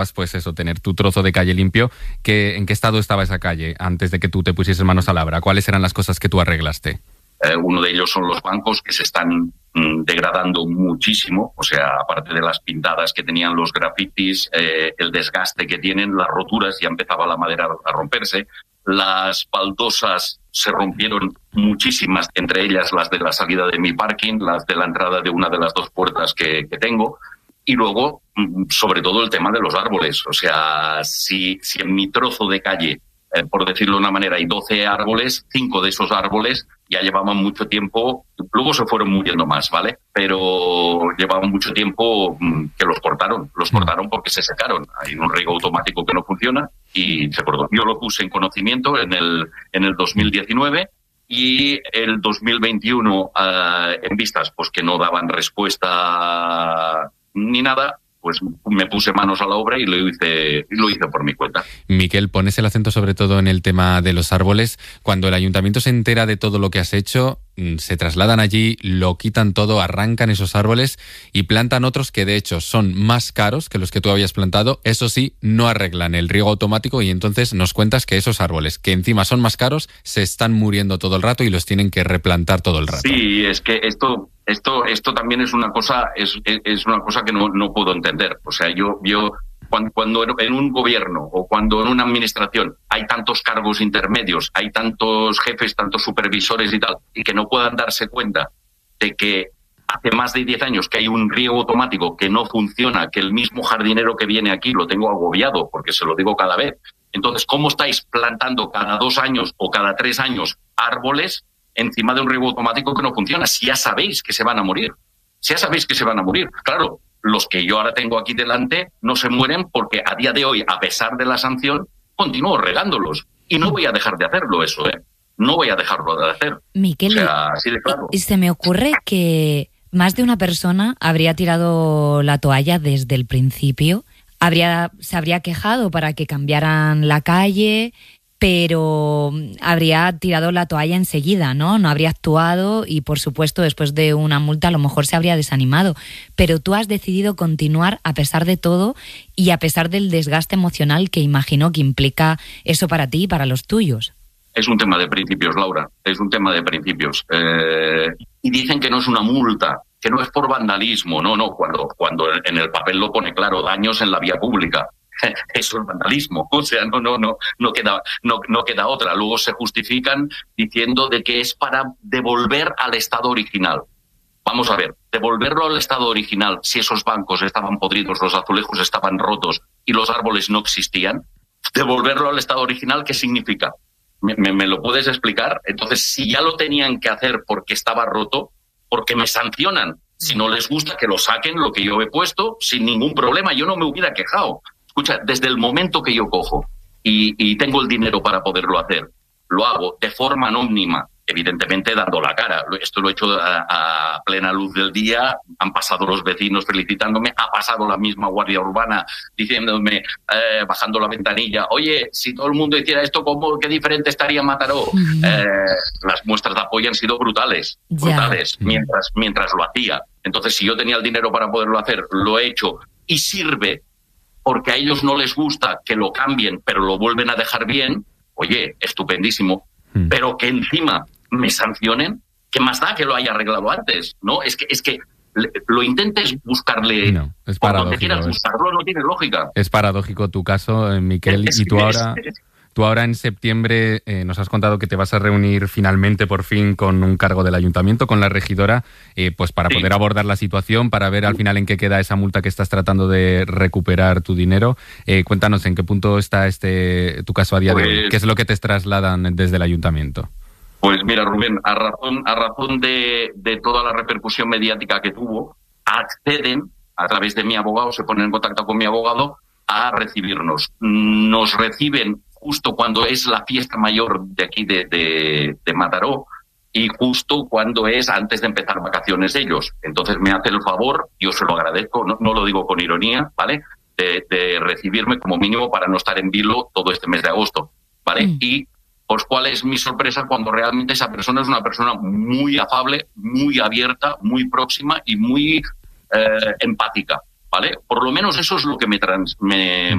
pues eso, tener tu trozo de calle limpio. ¿En qué estado estaba esa calle antes de que tú te pusieses manos a la obra? ¿Cuáles eran las cosas que tú arreglaste? Uno de ellos son los bancos, que se están degradando muchísimo, o sea, aparte de las pintadas que tenían, los grafitis, el desgaste que tienen, las roturas, ya empezaba la madera a romperse. Las baldosas se rompieron muchísimas, entre ellas las de la salida de mi parking, las de la entrada de una de las 2 puertas que tengo. Y luego, sobre todo, el tema de los árboles. O sea, si en mi trozo de calle, por decirlo de una manera, hay 12 árboles, 5 de esos árboles ya llevaban mucho tiempo, luego se fueron muriendo más, ¿vale? Pero llevaban mucho tiempo que los cortaron porque se secaron. Hay un riego automático que no funciona y se cortó. Yo lo puse en conocimiento en el 2019 y el 2021, en vistas pues que no daban respuesta ni nada, pues me puse manos a la obra y lo hice por mi cuenta. Miquel, pones el acento sobre todo en el tema de los árboles. Cuando el ayuntamiento se entera de todo lo que has hecho, se trasladan allí, lo quitan todo, arrancan esos árboles y plantan otros que de hecho son más caros que los que tú habías plantado. Eso sí, no arreglan el riego automático y entonces nos cuentas que esos árboles, que encima son más caros, se están muriendo todo el rato y los tienen que replantar todo el rato. Sí, es que esto también es una cosa, es una cosa que no puedo entender. O sea, yo cuando en un gobierno o cuando en una administración hay tantos cargos intermedios, hay tantos jefes, tantos supervisores y tal, y que no puedan darse cuenta de que hace más de 10 años que hay un riego automático que no funciona, que el mismo jardinero que viene aquí lo tengo agobiado, porque se lo digo cada vez. Entonces, ¿cómo estáis plantando cada 2 años o cada 3 años árboles encima de un riego automático que no funciona? Si ya sabéis que se van a morir. Claro, los que yo ahora tengo aquí delante no se mueren porque a día de hoy, a pesar de la sanción, continúo regándolos. Y no voy a dejar de hacerlo eso, No voy a dejarlo de hacer. Miquel, o sea, así de claro. Se me ocurre que más de una persona habría tirado la toalla desde el principio, se habría quejado para que cambiaran la calle, pero habría tirado la toalla enseguida, ¿no? No habría actuado y, por supuesto, después de una multa a lo mejor se habría desanimado. Pero tú has decidido continuar a pesar de todo y a pesar del desgaste emocional que imagino que implica eso para ti y para los tuyos. Es un tema de principios, Laura. Es un tema de principios. Y dicen que no es una multa, que no es por vandalismo. No, cuando en el papel lo pone claro, daños en la vía pública. Eso es vandalismo, o sea, no queda otra. Luego se justifican diciendo de que es para devolver al estado original. Vamos a ver, devolverlo al estado original, si esos bancos estaban podridos, los azulejos estaban rotos y los árboles no existían, devolverlo al estado original, ¿qué significa? ¿Me lo puedes explicar? Entonces, si ya lo tenían que hacer porque estaba roto, ¿por qué me sancionan? Si no les gusta, que lo saquen, lo que yo he puesto, sin ningún problema. Yo no me hubiera quejado. Escucha, desde el momento que yo cojo y tengo el dinero para poderlo hacer, lo hago de forma anónima, evidentemente dando la cara. Esto lo he hecho a plena luz del día, han pasado los vecinos felicitándome, ha pasado la misma Guardia Urbana diciéndome, bajando la ventanilla, oye, si todo el mundo hiciera esto, qué diferente estaría Mataró. Las muestras de apoyo han sido brutales, mientras lo hacía. Entonces, si yo tenía el dinero para poderlo hacer, lo he hecho y sirve porque a ellos no les gusta que lo cambien, pero lo vuelven a dejar bien, oye, estupendísimo. Pero que encima me sancionen, ¿qué más da que lo haya arreglado antes? ¿No? Es que lo intentes buscarle, no, es por donde quieras buscarlo, no tiene lógica. Es paradójico tu caso, Miquel, y tú ahora en septiembre nos has contado que te vas a reunir finalmente, por fin, con un cargo del ayuntamiento, con la regidora, pues para poder abordar la situación, para ver al final en qué queda esa multa que estás tratando de recuperar tu dinero. Cuéntanos en qué punto está tu caso a día de hoy. ¿Qué es lo que te trasladan desde el ayuntamiento? Pues mira, Rubén, a razón de toda la repercusión mediática que tuvo, acceden a través de mi abogado, se ponen en contacto con mi abogado a recibirnos. Nos reciben justo cuando es la fiesta mayor de aquí de Mataró y justo cuando es antes de empezar vacaciones ellos. Entonces me hace el favor, yo se lo agradezco, no lo digo con ironía, ¿vale?, de recibirme como mínimo para no estar en vilo todo este mes de agosto, ¿vale? Y pues cuál es mi sorpresa cuando realmente esa persona es una persona muy afable, muy abierta, muy próxima y muy empática. ¿vale? Por lo menos eso es lo que me